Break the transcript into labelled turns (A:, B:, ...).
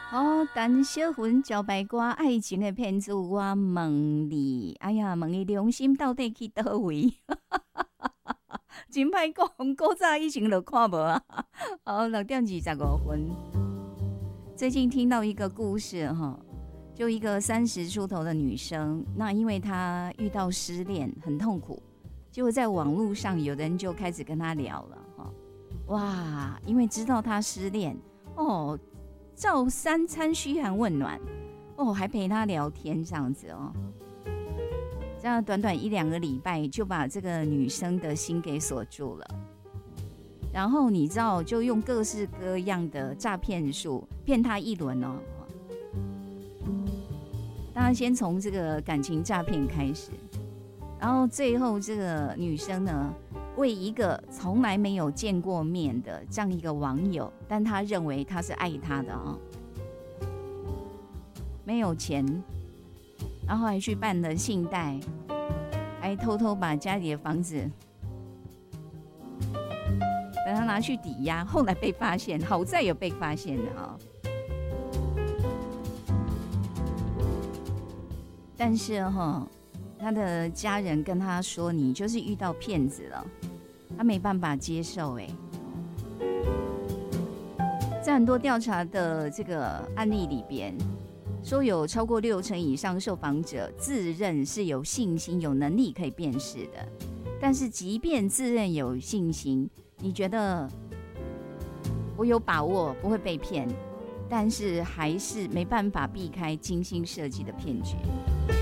A: 哦，陈小云招牌歌爱情的骗子，我问你，哎呀，问你良心到底去倒位？真歹讲，古早以前就看无啊。哦，6:25。最近听到一个故事哈，就一个30出头的女生，那因为她遇到失恋，很痛苦，结果在网络上有人就开始跟她聊了哈。哇，因为知道她失恋哦。照3餐嘘寒问暖哦，还陪他聊天这样子哦，这样短短1-2个礼拜就把这个女生的心给锁住了。然后你知道，就用各式各样的诈骗术骗他一轮哦。当然先从这个感情诈骗开始，然后最后这个女生呢，为一个从来没有见过面的这样一个网友，但他认为他是爱他的哦，没有钱，然后还去办了信贷，还偷偷把家里的房子把他拿去抵押，后来被发现，好在有被发现的哦。但是哈，他的家人跟他说，你就是遇到骗子了，他没办法接受哎。在很多调查的这个案例里边，说有超过60%以上受访者自认是有信心、有能力可以辨识的。但是即便自认有信心，你觉得我有把握不会被骗，但是还是没办法避开精心设计的骗局。